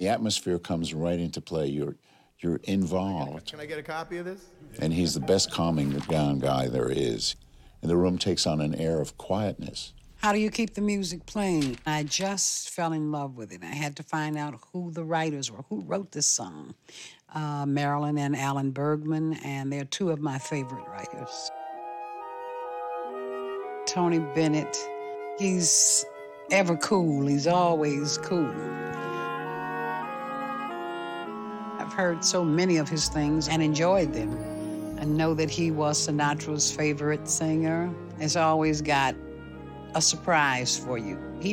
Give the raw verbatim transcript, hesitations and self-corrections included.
The atmosphere comes right into play. You're, you're involved. Can I get a copy of this? And he's the best calming down guy there is. And the room takes on an air of quietness. How do you keep the music playing? I just fell in love with it. I had to find out who the writers were, who wrote this song. Uh, Marilyn and Alan Bergman, and they're two of my favorite writers. Tony Bennett, he's ever cool. He's always cool. I've heard so many of his things and enjoyed them. I know that he was Sinatra's favorite singer. It's always got a surprise for you. He